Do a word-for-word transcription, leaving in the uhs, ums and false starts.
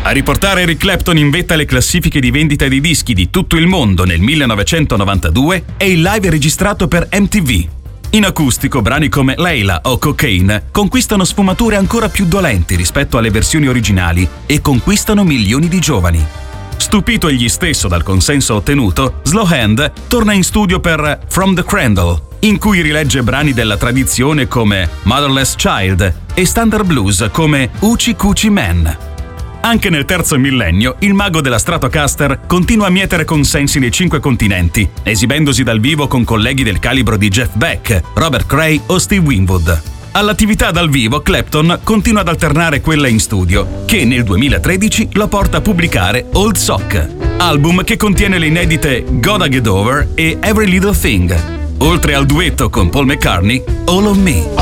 A riportare Eric Clapton in vetta alle classifiche di vendita di dischi di tutto il mondo nel millenovecentonovantadue è il live registrato per M T V. In acustico, brani come Layla o Cocaine conquistano sfumature ancora più dolenti rispetto alle versioni originali e conquistano milioni di giovani. Stupito egli stesso dal consenso ottenuto, Slow Hand torna in studio per From the Cradle, in cui rilegge brani della tradizione come Motherless Child e standard blues come Hoochie Coochie Man. Anche nel terzo millennio, il mago della Stratocaster continua a mietere consensi nei cinque continenti, esibendosi dal vivo con colleghi del calibro di Jeff Beck, Robert Cray o Steve Winwood. All'attività dal vivo, Clapton continua ad alternare quella in studio, che nel duemilatredici lo porta a pubblicare Old Sock, album che contiene le inedite Gotta Get Over e Every Little Thing, oltre al duetto con Paul McCartney, All of Me.